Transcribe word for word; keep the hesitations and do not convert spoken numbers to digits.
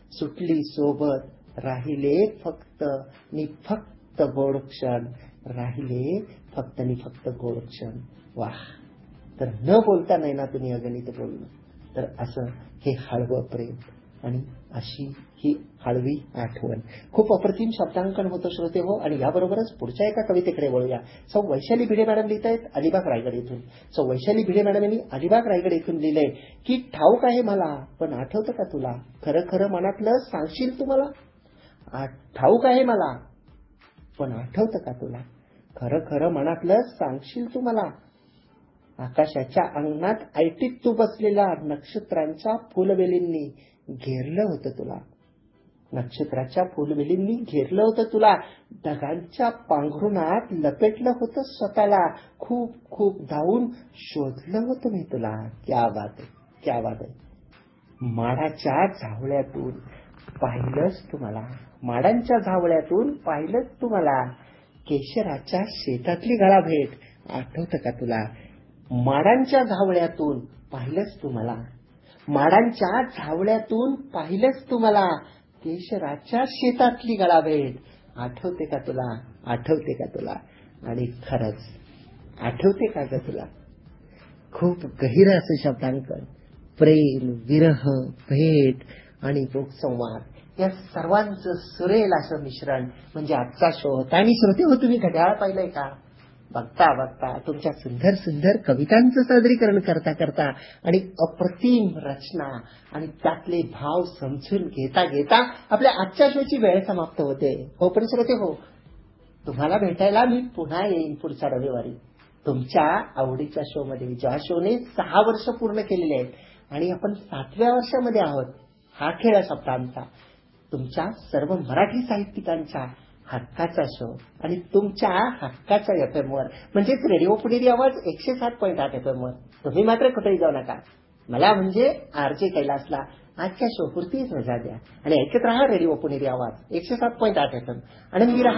सुटली सोबत राहिले फक्त नि फक्त गोड क्षण, राहिले फक्त नि फक्त गोड क्षण. वाह. तर न बोलता नयनातून अगणित बोलणं, तर असं हे हळवं प्रेम आणि अशी ही हळवी आठवण. खूप अप्रतिम शब्दांकन होतं श्रोते हो. आणि याबरोबरच पुढच्या एका कवितेकडे वळूया. सौ वैशाली भिडे मॅडम लिहित आहेत अलिबाग रायगड येथून. सौ वैशाली भिडे मॅडम यांनी अलिबाग रायगड येथून लिहिलंय की ठाऊक आहे मला पण आठवतं का तुला, खरं खरं मनातलं सांगशील तू मला. ठाऊक आहे मला पण आठवतं का तुला, खरं खरं मनातलं सांगशील तू मला. आकाशाच्या अंगणात ऐटीत तू बसलेला नक्षत्रांच्या फुलवेलींनी घेरलं होतं तुला, नक्षत्राच्या फुलवेलींनी घेरलं होतं तुला. ढगांच्या पांघरुणात लपेटलं होतं स्वतःला, खूप खूप धावून शोधलं होतं मी तुला. क्या बात आहे, क्या बात आहे. माडाच्या झावळ्यातून पाहिलंच तुम्हाला, माडांच्या झावळ्यातून पाहिलंच तुम्हाला. केशराच्या शेतातली गळाभेट आठवतं का तुला. माडांच्या झावळ्यातून पाहिलंच तुम्हाला, माडांच्या झावळ्यातून पाहिलंच तुम्हाला. केशराच्या शेतातली गळाभेट आठवते का तुला, आठवते का तुला. आणि खरंच आठवते का ग तुला. खूप गहिरं असं शब्दांकन. प्रेम, विरह, भेट आणि संवाद या सर्वांचं सुरेल असं मिश्रण म्हणजे आजचा शो होता. आणि श्रोते हो, तुम्ही घड्याळ पाहिलंय का. बघता बघता तुमच्या सुंदर सुंदर कवितांचं सादरीकरण करता करता आणि अप्रतिम रचना आणि त्यातले भाव समजून घेता घेता आपल्या आजच्या शोची वेळ समाप्त होते. हो पण श्रोते हो, तुम्हाला भेटायला मी पुन्हा येईन पुढच्या रविवारी तुमच्या आवडीच्या शो मध्ये, ज्या शोने सहा वर्ष पूर्ण केलेले आहेत आणि आपण सातव्या वर्षामध्ये आहोत. हा खेळ असतो आमचा, तुमच्या सर्व मराठी साहित्यिकांच्या हक्काचा शो आणि तुमच्या हक्काच्या एफ एम वर म्हणजेच रेडिओ पुणेरी आवाज एकशे सात पॉईंट आठ एफ एम वर. तुम्ही मात्र कुठेही जाऊ नका. मला म्हणजे आरजे कैलासला आजच्या शो पुरतीच मजा द्या आणि ऐकत राहा रेडिओ पुणेरी आवाज एकशे सात पॉईंट आठ एफ एम. आनंदी राहा.